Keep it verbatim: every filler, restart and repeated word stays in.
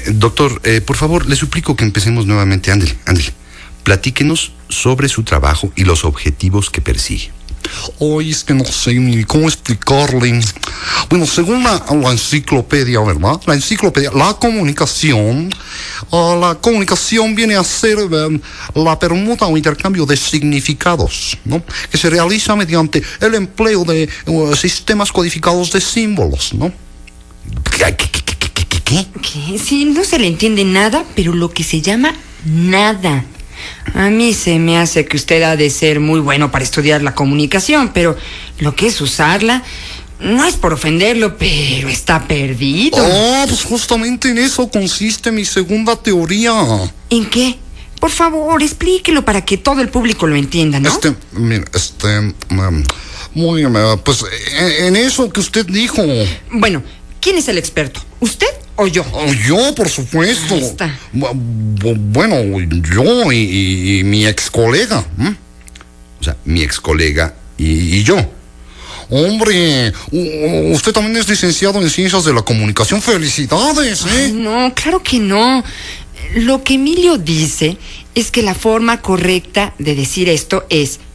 doctor, eh, por favor, le suplico que empecemos nuevamente. Ándele, ándele. Platíquenos sobre su trabajo y los objetivos que persigue. Hoy es que no sé ni cómo explicarle. Bueno, según la, la enciclopedia, ¿verdad? La enciclopedia, la comunicación, uh, la comunicación viene a ser um, la permuta o intercambio de significados, ¿no? Que se realiza mediante el empleo de uh, sistemas codificados de símbolos, ¿no? ¿Qué, qué, qué, qué, qué, qué? ¿Qué? Sí, no se le entiende nada, pero lo que se llama nada. A mí se me hace que usted ha de ser muy bueno para estudiar la comunicación, pero lo que es usarla, no es por ofenderlo, pero está perdido. Ah, pues justamente en eso consiste mi segunda teoría. ¿En qué? Por favor, explíquelo para que todo el público lo entienda, ¿no? Este, mira, este, um, muy bien, uh, pues en, en eso que usted dijo. Bueno, ¿quién es el experto? ¿Usted o yo? Oh, yo, por supuesto. Ahí está. Bueno, yo y, y, y mi ex colega. ¿eh? O sea, mi ex colega y, y yo. Hombre, u, usted también es licenciado en Ciencias de la Comunicación. ¡Felicidades! ¿eh? Ay, no, claro que no. Lo que Emilio dice es que la forma correcta de decir esto es